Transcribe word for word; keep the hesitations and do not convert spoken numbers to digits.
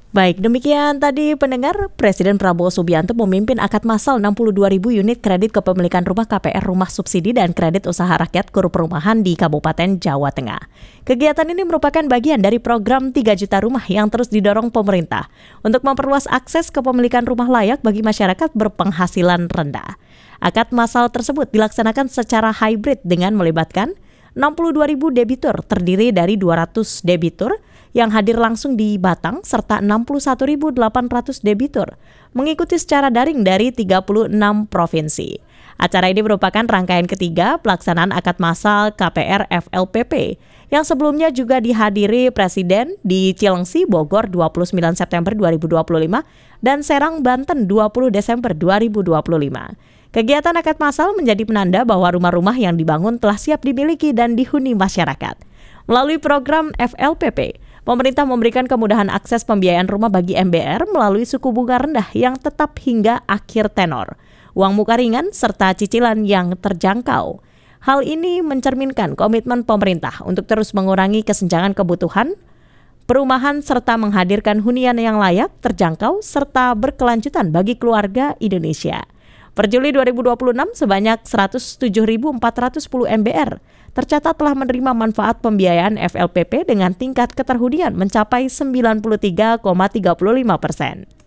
Baik, demikian tadi pendengar, Presiden Prabowo Subianto memimpin akad massal enam puluh dua ribu unit kredit kepemilikan rumah K P R Rumah Subsidi dan Kredit Usaha Rakyat Kur Perumahan di Kabupaten Jawa Tengah. Kegiatan ini merupakan bagian dari program tiga juta rumah yang terus didorong pemerintah untuk memperluas akses kepemilikan rumah layak bagi masyarakat berpenghasilan rendah. Akad massal tersebut dilaksanakan secara hybrid dengan melibatkan enam puluh dua ribu debitur terdiri dari dua ratus debitur yang hadir langsung di Batang serta enam puluh satu ribu delapan ratus debitur mengikuti secara daring dari tiga puluh enam provinsi. Acara ini merupakan rangkaian ketiga pelaksanaan akad massal K P R F L P P yang sebelumnya juga dihadiri Presiden di Cilengsi, Bogor dua puluh sembilan September dua ribu dua puluh lima dan Serang, Banten dua puluh Desember dua ribu dua puluh lima. Kegiatan akad massal menjadi penanda bahwa rumah-rumah yang dibangun telah siap dimiliki dan dihuni masyarakat. Melalui program F L P P, pemerintah memberikan kemudahan akses pembiayaan rumah bagi M B R melalui suku bunga rendah yang tetap hingga akhir tenor, uang muka ringan, serta cicilan yang terjangkau. Hal ini mencerminkan komitmen pemerintah untuk terus mengurangi kesenjangan kebutuhan perumahan serta menghadirkan hunian yang layak, terjangkau, serta berkelanjutan bagi keluarga Indonesia. Per Juli dua ribu dua puluh enam, sebanyak seratus tujuh ribu empat ratus sepuluh M B R tercatat telah menerima manfaat pembiayaan F L P P dengan tingkat keterhunian mencapai sembilan puluh tiga koma tiga puluh lima persen.